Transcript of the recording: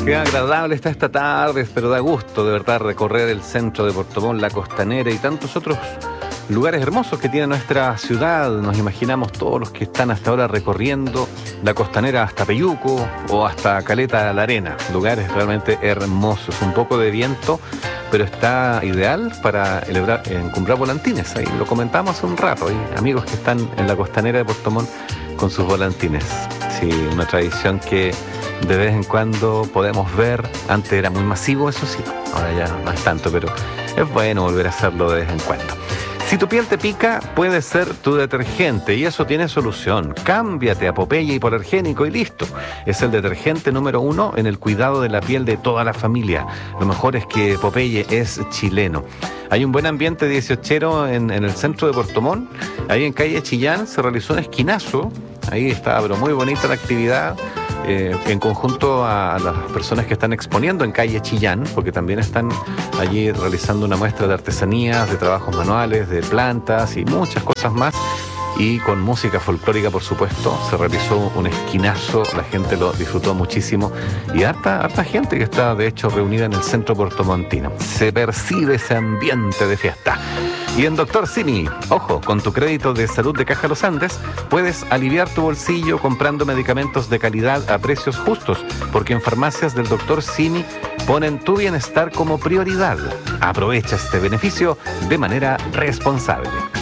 Qué agradable está esta tarde, pero da gusto de verdad recorrer el centro de Puerto Montt, la Costanera y tantos otros lugares hermosos que tiene nuestra ciudad. Nos imaginamos todos los que están hasta ahora recorriendo la Costanera hasta Peyuco o hasta Caleta de la Arena. Lugares realmente hermosos, un poco de viento, pero está ideal para comprar volantines. Ahí lo comentamos hace un rato, hay amigos que están en la Costanera de Puerto Montt con sus volantines. Sí, una tradición que de vez en cuando podemos ver. Antes era muy masivo, eso sí, ahora ya no es tanto, pero es bueno volver a hacerlo de vez en cuando. Si tu piel te pica, puede ser tu detergente y eso tiene solución. Cámbiate a Popeye Hipoalergénico y listo. Es el detergente número 1 en el cuidado de la piel de toda la familia. Lo mejor es que Popeye es chileno. Hay un buen ambiente 18ero en el centro de Puerto Montt. Ahí en calle Chillán se realizó un esquinazo. Ahí está, pero muy bonita la actividad. En conjunto a las personas que están exponiendo en calle Chillán, porque también están allí realizando una muestra de artesanías, de trabajos manuales, de plantas y muchas cosas más. Y con música folclórica, por supuesto, se realizó un esquinazo, la gente lo disfrutó muchísimo y harta gente que está de hecho reunida en el centro puertomontino. Se percibe ese ambiente de fiesta. Y en Dr. Simi, ojo, con tu crédito de salud de Caja Los Andes, puedes aliviar tu bolsillo comprando medicamentos de calidad a precios justos, porque en farmacias del Dr. Simi ponen tu bienestar como prioridad. Aprovecha este beneficio de manera responsable.